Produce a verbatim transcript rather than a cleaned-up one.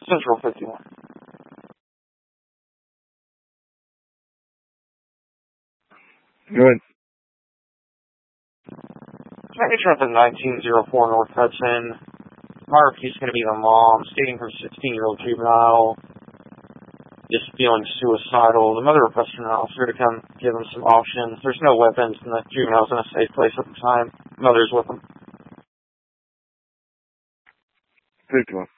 Central fifty-one. Good. Signature up at nineteen oh four North Hudson. Marky's going to be the mom, stating her sixteen-year-old juvenile is feeling suicidal. The mother requests an officer to come give him some options. There's no weapons, and the juvenile's in a safe place at the time. Mother's with him. fifty-one.